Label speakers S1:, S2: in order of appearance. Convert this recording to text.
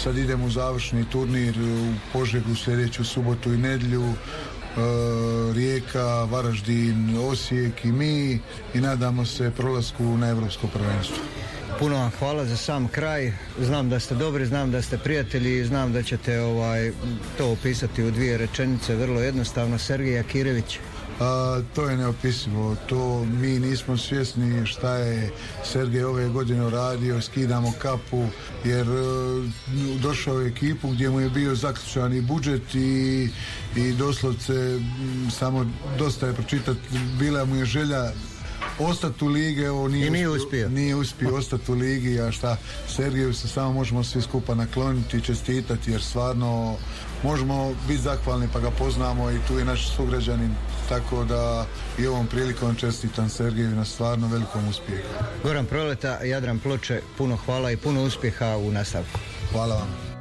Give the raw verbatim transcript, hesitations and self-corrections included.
S1: sad idemo u završni turnir u Požegu sljedeću subotu i nedjelju. Rijeka, Varaždin, Osijek i mi i nadamo se prolasku na Europsko prvenstvo.
S2: Puno vam hvala za sam kraj. Znam da ste dobri, znam da ste prijatelji i znam da ćete ovaj, to opisati u dvije rečenice vrlo jednostavno. Sergej Akirević.
S1: A, to je neopisivo, to mi nismo svjesni šta je Sergej ove godine uradio, skidamo kapu jer uh, došao je ekipu gdje mu je bio zaključani budžet i, i doslovce m, samo dosta je pročitati, bila mu je želja ostati u ligi, evo nije,
S2: nije
S1: uspio,
S2: uspio,
S1: nije uspio ostati u ligi, a šta Sergeju se samo možemo svi skupa nakloniti i čestitati jer stvarno možemo biti zahvalni pa ga poznamo i tu je naš sugrađanin, tako da i ovom prilikom čestitam Sergeju na stvarno velikom uspjehu.
S2: Goran Proleta, Jadran Ploče, puno hvala i puno uspjeha u nastavku.
S1: Hvala vam.